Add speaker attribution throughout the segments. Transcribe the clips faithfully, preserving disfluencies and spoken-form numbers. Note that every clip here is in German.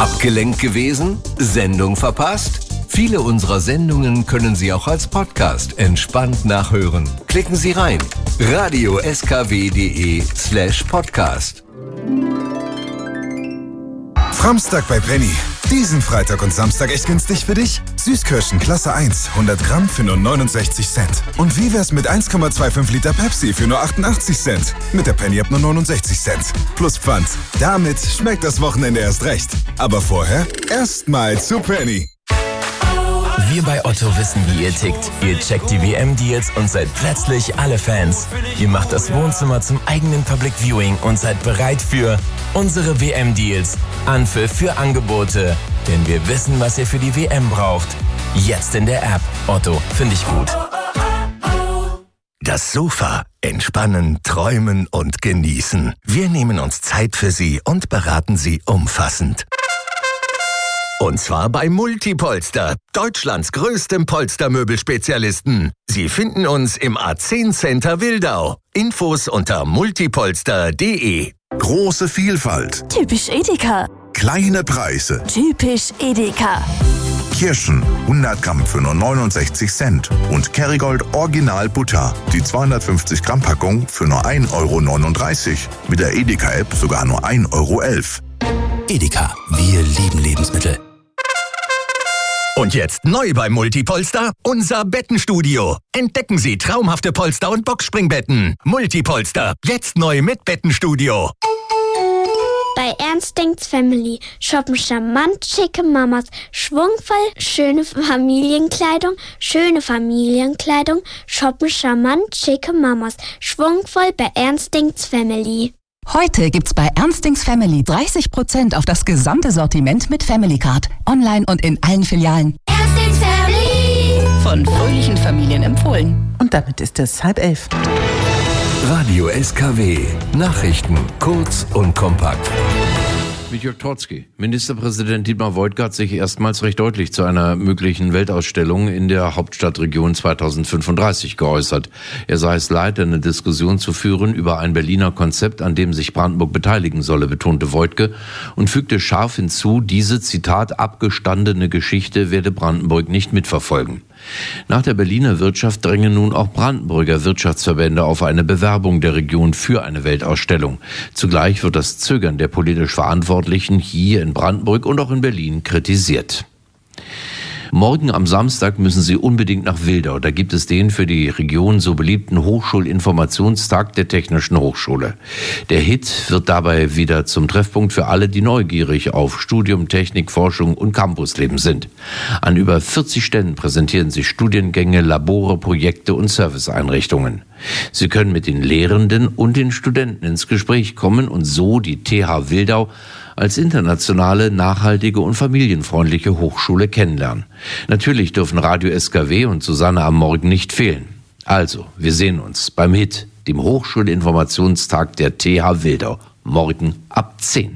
Speaker 1: Abgelenkt gewesen? Sendung verpasst? Viele unserer Sendungen können Sie auch als Podcast entspannt nachhören. Klicken Sie rein. radio s k w punkt d e slash podcast.
Speaker 2: Framstag bei Penny. Diesen Freitag und Samstag echt günstig für dich? Süßkirschen Klasse eins, hundert Gramm für nur neunundsechzig Cent. Und wie wär's mit eins Komma fünfundzwanzig Liter Pepsi für nur achtundachtzig Cent? Mit der Penny ab nur neunundsechzig Cent. Plus Pfand. Damit schmeckt das Wochenende erst recht. Aber vorher erstmal zu Penny.
Speaker 3: Wir bei Otto wissen, wie ihr tickt. Ihr checkt die W M-Deals und seid plötzlich alle Fans. Ihr macht das Wohnzimmer zum eigenen Public Viewing und seid bereit für unsere W M-Deals. Anpfiff für Angebote. Denn wir wissen, was ihr für die W M braucht. Jetzt in der App. Otto, finde ich gut.
Speaker 4: Das Sofa. Entspannen, träumen und genießen. Wir nehmen uns Zeit für Sie und beraten Sie umfassend. Und zwar bei Multipolster, Deutschlands größtem Polstermöbelspezialisten. Sie finden uns im A zehn Center Wildau. Infos unter multipolster punkt d e.
Speaker 5: Große Vielfalt.
Speaker 6: Typisch Edeka.
Speaker 5: Kleine Preise.
Speaker 6: Typisch Edeka.
Speaker 5: Kirschen hundert Gramm für nur neunundsechzig Cent. Und Kerrygold Original Butter. Die zweihundertfünfzig Gramm Packung für nur ein Euro neununddreißig. Mit der Edeka-App sogar nur ein Euro elf.
Speaker 3: Edeka, wir lieben Lebensmittel.
Speaker 4: Und jetzt neu bei Multipolster, unser Bettenstudio. Entdecken Sie traumhafte Polster- und Boxspringbetten. Multipolster, jetzt neu mit Bettenstudio.
Speaker 7: Bei Ernst denkt's Family shoppen charmant schicke Mamas, schwungvoll schöne Familienkleidung, schöne Familienkleidung, shoppen charmant schicke Mamas, schwungvoll bei Ernst denkt's Family.
Speaker 8: Heute gibt's bei Ernstings Family dreißig Prozent auf das gesamte Sortiment mit Family Card. Online und in allen Filialen.
Speaker 7: Ernstings Family!
Speaker 8: Von fröhlichen Familien empfohlen.
Speaker 9: Und damit ist es halb elf.
Speaker 1: Radio S K W. Nachrichten kurz und kompakt.
Speaker 10: Mit Jörg Trotzki. Ministerpräsident Dietmar Woidke hat sich erstmals recht deutlich zu einer möglichen Weltausstellung in der Hauptstadtregion zweitausendfünfunddreißig geäußert. Er sei es leid, eine Diskussion zu führen über ein Berliner Konzept, an dem sich Brandenburg beteiligen solle, betonte Woidke und fügte scharf hinzu, diese, Zitat, abgestandene Geschichte werde Brandenburg nicht mitverfolgen. Nach der Berliner Wirtschaft drängen nun auch Brandenburger Wirtschaftsverbände auf eine Bewerbung der Region für eine Weltausstellung. Zugleich wird das Zögern der politisch Verantwortlichen hier in Brandenburg und auch in Berlin kritisiert. Morgen am Samstag müssen Sie unbedingt nach Wildau. Da gibt es den für die Region so beliebten Hochschulinformationstag der Technischen Hochschule. Der Hit wird dabei wieder zum Treffpunkt für alle, die neugierig auf Studium, Technik, Forschung und Campusleben sind. An über vierzig Ständen präsentieren sich Studiengänge, Labore, Projekte und Serviceeinrichtungen. Sie können mit den Lehrenden und den Studenten ins Gespräch kommen und so die T H Wildau als internationale, nachhaltige und familienfreundliche Hochschule kennenlernen. Natürlich dürfen Radio S K W und Susanne am Morgen nicht fehlen. Also, wir sehen uns beim Hit, dem Hochschulinformationstag der T H Wildau, morgen ab zehn.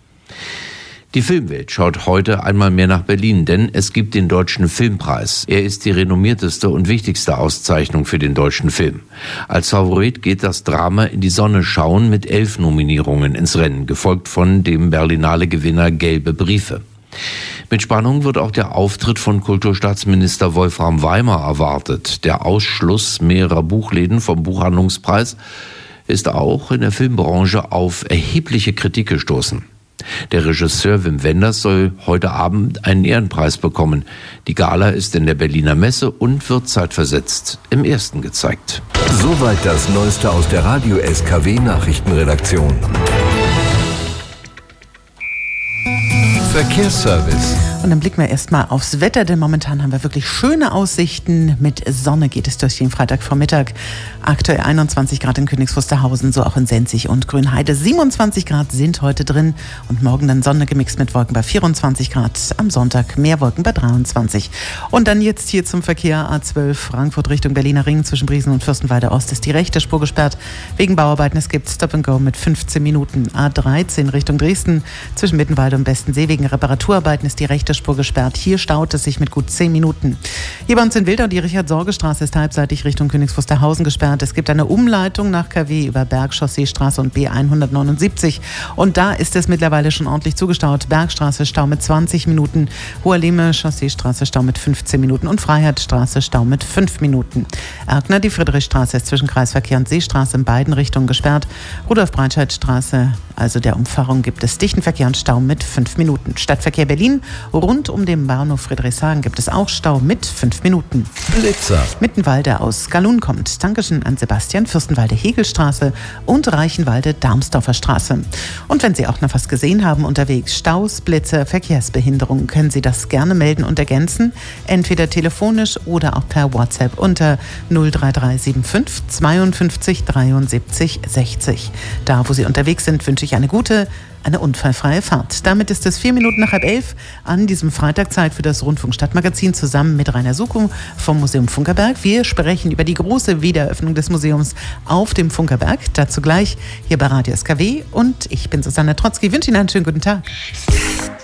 Speaker 10: Die Filmwelt schaut heute einmal mehr nach Berlin, denn es gibt den Deutschen Filmpreis. Er ist die renommierteste und wichtigste Auszeichnung für den deutschen Film. Als Favorit geht das Drama In die Sonne schauen mit elf Nominierungen ins Rennen, gefolgt von dem Berlinale-Gewinner Gelbe Briefe. Mit Spannung wird auch der Auftritt von Kulturstaatsminister Wolfram Weimer erwartet. Der Ausschluss mehrerer Buchläden vom Buchhandlungspreis ist auch in der Filmbranche auf erhebliche Kritik gestoßen. Der Regisseur Wim Wenders soll heute Abend einen Ehrenpreis bekommen. Die Gala ist in der Berliner Messe und wird zeitversetzt im Ersten gezeigt.
Speaker 1: Soweit das Neueste aus der Radio S K W Nachrichtenredaktion. Verkehrsservice.
Speaker 9: Und dann blicken wir erstmal aufs Wetter, denn momentan haben wir wirklich schöne Aussichten. Mit Sonne geht es durch den Freitagvormittag. Aktuell einundzwanzig Grad in Königs Wusterhausen, so auch in Senzig und Grünheide. siebenundzwanzig Grad sind heute drin und morgen dann Sonne gemixt mit Wolken bei vierundzwanzig Grad. Am Sonntag mehr Wolken bei dreiundzwanzig. Und dann jetzt hier zum Verkehr A zwölf Frankfurt Richtung Berliner Ring. Zwischen Briesen und Fürstenwalde Ost ist die rechte Spur gesperrt wegen Bauarbeiten. Es gibt Stop and Go mit fünfzehn Minuten. A dreizehn Richtung Dresden zwischen Mittenwalde und Bestensee wegen Reparaturarbeiten ist die rechte rechte Spur gesperrt. Hier staut es sich mit gut zehn Minuten. Hier bei uns in Wildau, die Richard-Sorge-Straße ist halbseitig Richtung Königs Wusterhausen gesperrt. Es gibt eine Umleitung nach K W über Bergchausseestraße und B hundertneunundsiebzig. Und da ist es mittlerweile schon ordentlich zugestaut. Bergstraße Stau mit zwanzig Minuten, Hoherlehme Chausseestraße Stau mit fünfzehn Minuten und Freiheitsstraße Stau mit fünf Minuten. Erkner, die Friedrichstraße ist zwischen Kreisverkehr und Seestraße in beiden Richtungen gesperrt. Rudolf-Breitscheid-Straße, also der Umfahrung, gibt es dichten Verkehr und Stau mit fünf Minuten. Stadtverkehr Berlin, rund um den Bahnhof Friedrichshagen gibt es auch Stau mit fünf Minuten.
Speaker 1: Blitzer.
Speaker 9: Mittenwalde aus Galun kommt. Dankeschön an Sebastian. Fürstenwalde-Hegelstraße und Reichenwalde-Darmsdorfer Straße. Und wenn Sie auch noch was gesehen haben unterwegs, Staus, Blitze, Verkehrsbehinderungen, können Sie das gerne melden und ergänzen. Entweder telefonisch oder auch per WhatsApp unter null drei drei sieben fünf zweiundfünfzig dreiundsiebzig sechzig. Da, wo Sie unterwegs sind, wünsche ich eine gute, eine unfallfreie Fahrt. Damit ist es vier Minuten nach halb elf an diesem Freitag Zeit für das Rundfunkstadtmagazin zusammen mit Rainer Suko vom Museum Funkerberg. Wir sprechen über die große Wiedereröffnung des Museums auf dem Funkerberg. Dazu gleich hier bei Radio S K W und ich bin Susanne Trotzki. Ich wünsche Ihnen einen schönen guten Tag.